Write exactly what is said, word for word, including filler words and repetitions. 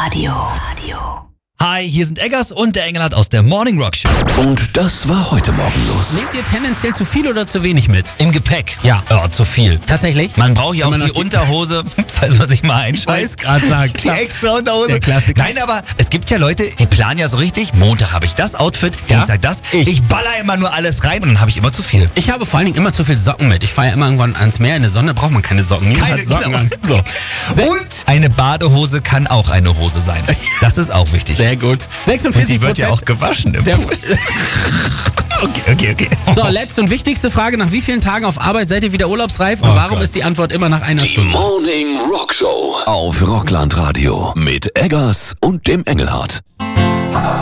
Radio. Hi, hier sind Eggers und der Engelhardt aus der Morning Rock Show. Und das war heute Morgen los. Nehmt ihr tendenziell zu viel oder zu wenig mit? Im Gepäck? Ja. Ja, zu viel. Tatsächlich? Man braucht ja auch Wenn man die noch die- Unterhose, falls man sich mal einscheißt. gerade sagen. Die extra Unterhose. Der Klassiker. Nein, aber es gibt ja Leute, die planen ja so richtig. Montag habe ich das Outfit, Ja? Dienstag das. Ich. Ich baller immer nur alles rein und dann habe ich immer zu viel. Ich habe vor allen Dingen immer zu viel Socken mit. Ich fahre ja immer irgendwann ans Meer in der Sonne, braucht man keine Socken. Niemand Keine hat Socken genau. an. So. Sehr, Und eine Badehose kann auch eine Hose sein. Das ist auch wichtig. sehr gut. Und sechsundvierzig die wird ja auch gewaschen. Im der, okay, okay, okay. So, letzte und wichtigste Frage. Nach wie vielen Tagen auf Arbeit seid ihr wieder urlaubsreif? Und Oh warum Gott. ist die Antwort immer nach einer Die Stunde? Morning Rock Show auf Rockland Radio mit Eggers und dem Engelhardt.